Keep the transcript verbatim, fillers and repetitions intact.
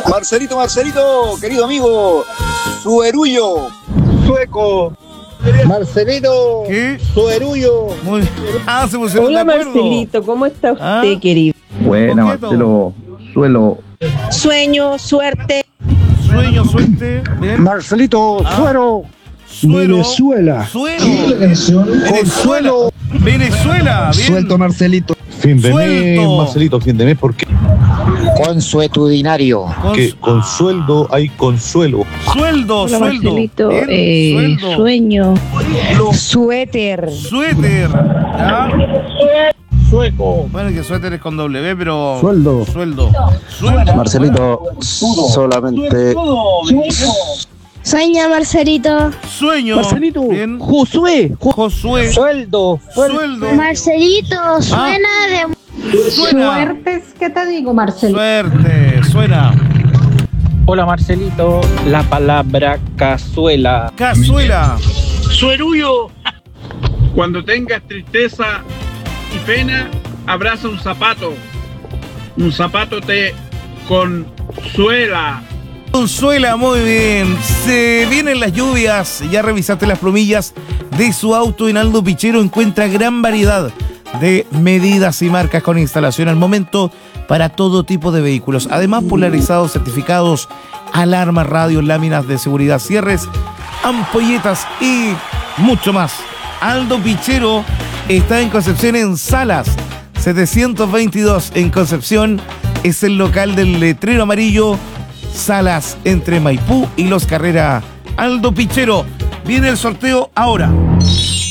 Marcelito, Marcelito, querido amigo, suerullo, sueco. Marcelito, ¿qué? Suerullo. Muy Ah, se pusieron Hola de acuerdo. Marcelito, ¿cómo está usted, ¿Ah? querido? Buena, Coqueto. Marcelo. Suelo. Sueño, suerte. Sueño, suerte. Bien. Marcelito, Ah. suero. Suero. Venezuela. Suero. Consuelo. Venezuela. Bien. Suelto, Marcelito. Fin de Suelto. mes, Marcelito, fin de mes, porque Consuetudinario. Con que con sueldo hay consuelo. Sueldo, Hola sueldo. Marcelito, Bien, eh, sueldo. sueño. Suéter. Suéter. ¿Ya? Sueco. Bueno, que suéter es con W, pero. Sueldo. Sueldo. Sueldo. Marcelito, solamente. Sueña, Marcelito. Sueño. Marcelito. Bien. Josué. Josué. Sueldo. Sueldo. Marcelito, suena de... Suena. Suertes, ¿qué te digo, Marcelo? Suerte. Suena. Hola Marcelito, la palabra cazuela. Cazuela. Suerullo. Cuando tengas tristeza y pena, abraza un zapato. Un zapato te consuela. Consuela, muy bien. Se vienen las lluvias. Ya revisaste las plumillas de su auto. En Aldo Pichero encuentra gran variedad de medidas y marcas con instalación al momento para todo tipo de vehículos. Además, polarizados, certificados, alarmas, radios, láminas de seguridad, cierres, ampolletas y mucho más. Aldo Pichero está en Concepción, en Salas setecientos veintidós. En Concepción es el local del letrero amarillo. Salas, entre Maipú y Los Carrera. Aldo Pichero. Viene el sorteo ahora.